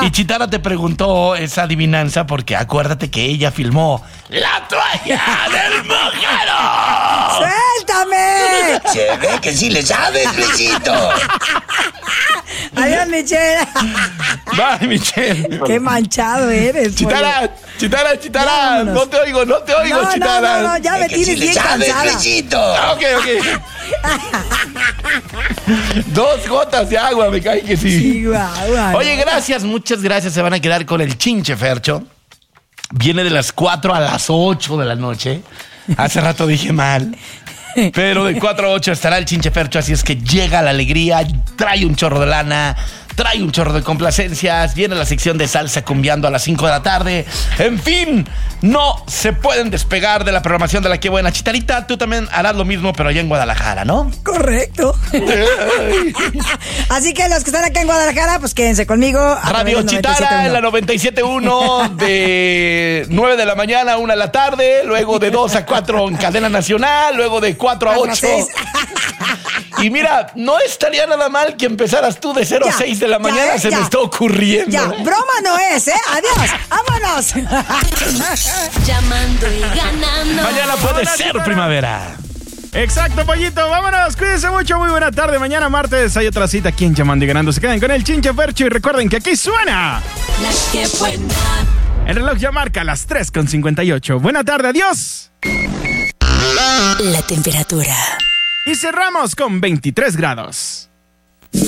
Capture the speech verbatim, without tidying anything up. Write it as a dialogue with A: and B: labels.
A: Y Chitara te preguntó esa adivinanza porque acuérdate que ella filmó La toalla del mojero.
B: ¡Suéltame!
C: Se ve que sí le sabes, Luisito.
B: Adiós, Michelle.
A: Bye, Michelle.
B: Qué manchado eres.
A: Chitara,
B: pollo.
A: Chitara, Chitara.
B: Vámonos.
A: No te oigo, no te oigo,
B: No,
A: Chitara.
B: no, no, no, ya me
C: Es que
B: tienes
C: sí le
B: bien
C: sabes,
B: cansada.
C: Luisito.
A: Ah, ok, ok. Dos gotas de agua, me cae que sí.
B: Sí, guau, guau.
A: Oye, gracias, muchas gracias. Se van a quedar con el Chinche Fercho. Viene de las cuatro a las ocho de la noche. Hace rato dije mal. Pero de cuatro a ocho estará el Chinche Fercho, así es que llega la alegría, trae un chorro de lana, trae un chorro de complacencias, viene la sección de salsa cumbiando a las cinco de la tarde. En fin, no se pueden despegar de la programación de La Qué Buena. Chitarita, tú también harás lo mismo, pero allá en Guadalajara, ¿no?
B: Correcto. Así que los que están acá en Guadalajara, pues quédense conmigo. a
A: Radio
B: través del
A: Chitara en la
B: noventa y siete punto uno.
A: noventa y siete punto uno de nueve de la mañana a una de la tarde, luego de dos a cuatro en cadena nacional, luego de cuatro a
B: cuatro a
A: ocho.
B: seis.
A: Y mira, no estaría nada mal que empezaras tú de cero
B: Ya,
A: a seis de la
B: ya,
A: mañana,
B: eh,
A: se
B: ya.
A: me está ocurriendo.
B: Ya, broma no es, ¿eh? Adiós, vámonos.
D: Llamando y ganando.
A: Mañana puede
E: Hola,
A: ser
E: Chitara.
A: primavera.
E: Exacto, pollito, vámonos, cuídense mucho, muy buena tarde. Mañana martes hay otra cita aquí en Llamando y Ganando. Se quedan con el Chinche Fercho y recuerden que aquí suena.
D: La que buena.
E: El reloj ya marca las tres con cincuenta y ocho. Buena tarde, adiós.
D: La temperatura.
E: Y cerramos con veintitrés grados.